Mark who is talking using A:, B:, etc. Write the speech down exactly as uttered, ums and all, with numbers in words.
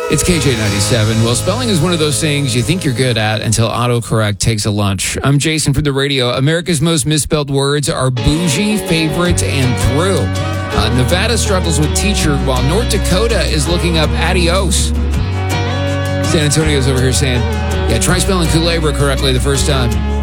A: It's K J ninety-seven. Well, spelling is one of those things you think you're good at until autocorrect takes a lunch. I'm Jason from the radio. America's most misspelled words are bougie, favorite, and through. Uh, Nevada struggles with teacher, while North Dakota is looking up adios. San Antonio's over here saying, yeah, try spelling culebra correctly the first time.